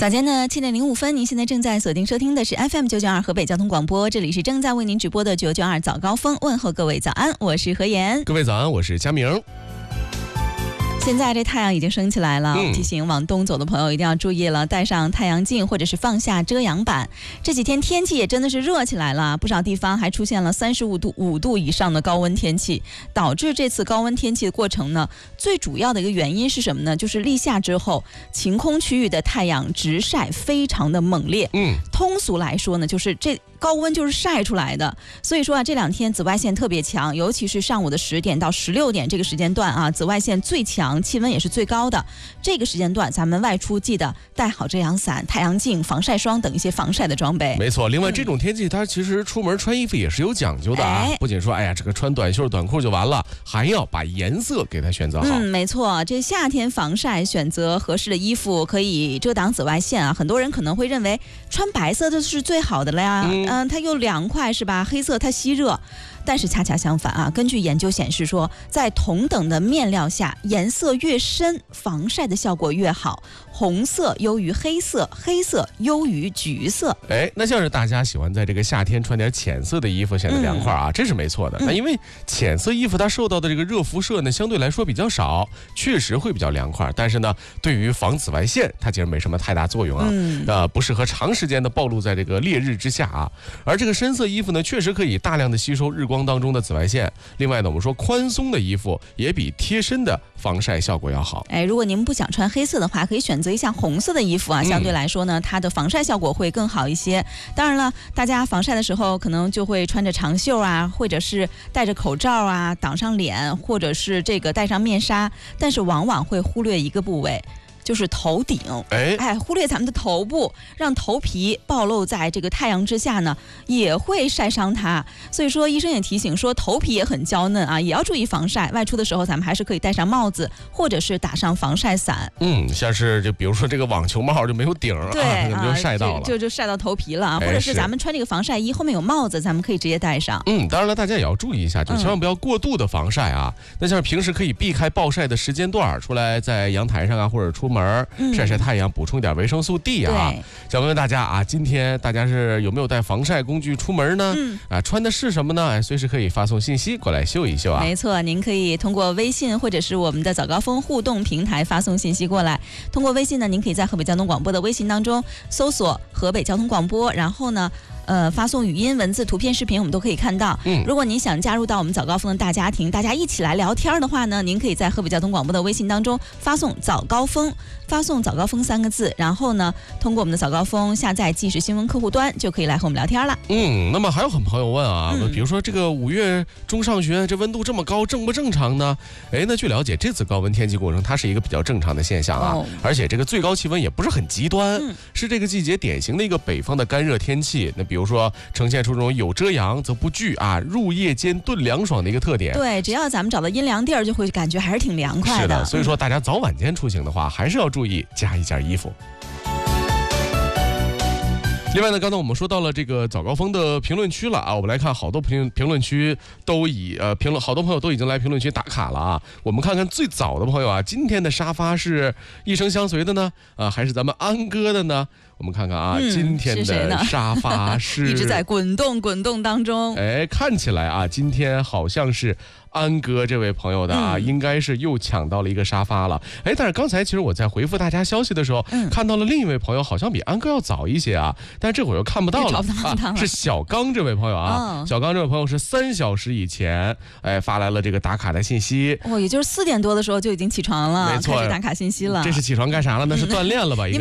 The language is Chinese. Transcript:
早间的7点05分，您现在正在锁定收听的是 FM 992河北交通广播，这里是正在为您直播的992早高峰，问候各位早安，我是何妍。 各位早安，我是佳明。 现在这太阳已经升起来了，提醒往东走的朋友一定要注意了，带上太阳镜或者是放下遮阳板。这几天天气也真的是热起来了，不少地方还出现了35度以上的高温天气，导致这次高温天气的过程呢，最主要的一个原因是什么呢？就是立夏之后晴空区域的太阳直晒非常的猛烈。通俗来说呢，就是这高温就是晒出来的，所以说啊，这2天紫外线特别强，尤其是上午的10点到16点这个时间段啊，紫外线最强，气温也是最高的。这个时间段，咱们外出记得带好遮阳伞、太阳镜、防晒霜等一些防晒的装备。 没错，另外这种天气，它其实出门穿衣服也是有讲究的啊，不仅说这个穿短袖短裤就完了，还要把颜色给它选择好。 没错，这夏天防晒选择合适的衣服可以遮挡紫外线啊。很多人可能会认为穿白色的是最好的了呀，它又凉快是吧？黑色它吸热。但是恰恰相反啊，根据研究显示说，在同等的面料下，颜色越深，防晒的效果越好。红色优于黑色，黑色优于橘色。 那像是大家喜欢在这个夏天穿点浅色的衣服显得凉快啊，这是没错的。那因为浅色衣服它受到的这个热辐射呢，相对来说比较少，确实会比较凉快。但是呢，对于防紫外线，它其实没什么太大作用啊，不适合长时间的暴露在这个烈日之下啊。而这个深色衣服呢，确实可以大量的吸收日光当中的紫外线。另外呢，我们说宽松的衣服也比贴身的防晒效果要好。 如果您不想穿黑色的话，可以选择一下红色的衣服啊，相对来说呢，它的防晒效果会更好一些。当然了，大家防晒的时候可能就会穿着长袖啊，或者是戴着口罩啊，挡上脸，或者是这个戴上面纱，但是往往会忽略一个部位。就是头顶，忽略咱们的头部，让头皮暴露在这个太阳之下呢，也会晒伤它。所以说，医生也提醒说，头皮也很娇嫩啊，也要注意防晒。外出的时候，咱们还是可以戴上帽子，或者是打上防晒伞。 像是就比如说这个网球帽就没有顶对可能就晒到了， 就晒到头皮了啊。或者是咱们穿这个防晒衣，后面有帽子，咱们可以直接戴上。 当然了，大家也要注意一下，就千万不要过度的防晒啊。那像是平时可以避开暴晒的时间段，出来在阳台上啊，或者出门晒晒太阳，补充一点维生素 D 啊。想问问大家啊，今天大家是有没有带防晒工具出门呢？穿的是什么呢？随时可以发送信息过来秀一秀啊。 没错，您可以通过微信或者是我们的早高峰互动平台发送信息过来。通过微信呢，您可以在河北交通广播的微信当中搜索河北交通广播，然后呢发送语音、文字、图片、视频，我们都可以看到。如果您想加入到我们早高峰的大家庭，大家一起来聊天的话呢，您可以在河北交通广播的微信当中发送早高峰3个字，然后呢，通过我们的早高峰下载即时新闻客户端，就可以来和我们聊天了。 那么还有很多朋友问啊，比如说这个5月中上旬这温度这么高，正不正常呢？那据了解，这次高温天气过程它是一个比较正常的现象啊，而且这个最高气温也不是很极端，是这个季节典型的一个北方的干热天气。那比如说呈现出这种有遮阳则不惧啊，入夜间顿凉爽的一个特点。 对，只要咱们找到阴凉地儿，就会感觉还是挺凉快的。 是的，所以说大家早晚间出行的话，还是要注意加一件衣服。另外呢，刚才我们说到了这个早高峰的评论区了啊，我们来看好多评论区都好多朋友都已经来评论区打卡了啊。我们看看最早的朋友啊，今天的沙发是一生相随的呢，还是咱们安哥的呢？我们看看啊，今天的沙发是一直在滚动当中。 看起来啊，今天好像是安哥这位朋友的啊，应该是又抢到了一个沙发了。但是刚才其实我在回复大家消息的时候，看到了另一位朋友好像比安哥要早一些啊，但是这会儿又看不到了是小刚这位朋友啊。小刚这位朋友是3小时以前发来了这个打卡的信息。 也就是4点多的时候就已经起床了，没错，开始打卡信息了。 这是起床干啥了？那是锻炼了吧？应该